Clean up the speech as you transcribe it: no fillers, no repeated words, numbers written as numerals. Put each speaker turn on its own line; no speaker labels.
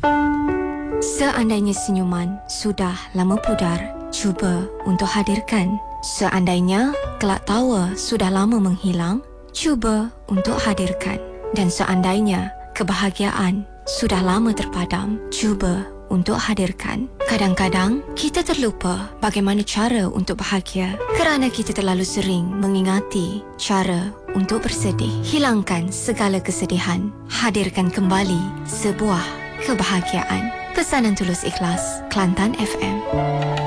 Seandainya senyuman sudah lama pudar, cuba untuk hadirkan. Seandainya kelak tawa sudah lama menghilang, cuba untuk hadirkan. Dan seandainya kebahagiaan sudah lama terpadam, cuba untuk hadirkan. Kadang-kadang kita terlupa bagaimana cara untuk bahagia kerana kita terlalu sering mengingati cara untuk bersedih. Hilangkan segala kesedihan, hadirkan kembali sebuah kebahagiaan. Pesanan tulus ikhlas, Kelantan FM.